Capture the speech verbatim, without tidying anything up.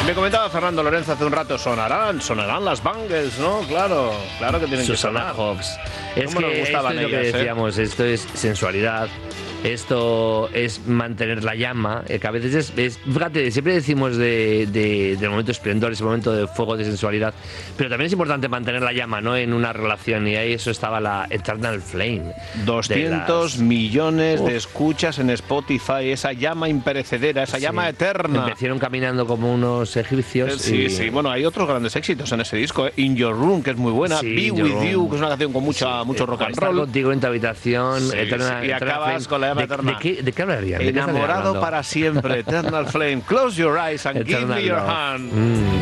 Me comentaba Fernando Lorenzo hace un rato, sonarán, sonarán las bangles, ¿no? Claro, claro que tienen Susana que sonar. Hobbs. Es ¿Cómo nos que esto gustaban es lo que ellas, decíamos, eh? esto es sensualidad. Esto es mantener la llama, eh, que a veces es, es fíjate, siempre decimos de, de, del momento esplendor, ese momento de fuego, de sensualidad, pero también es importante mantener la llama, ¿no?, en una relación, y ahí eso estaba la Eternal Flame. doscientos las... millones Uf. de escuchas en Spotify, esa llama imperecedera, esa Sí. llama eterna. Empezaron caminando como unos egipcios. Eh, Sí, y... sí, bueno, hay otros grandes éxitos en ese disco, ¿eh? In Your Room, que es muy buena, Sí, Be In With Your You, Room. que es una canción con mucha, Sí, mucho eh, rock and estar roll. contigo en tu habitación, Sí, Eternal, sí, y Eternal acabas Flame. con la llama ¿De, eterna. ¿de, qué, ¿De qué hablarían? ¿De qué estarían Enamorado hablando? para siempre, Eternal Flame. Close your eyes and give Eternal me your Love. hand. Mm.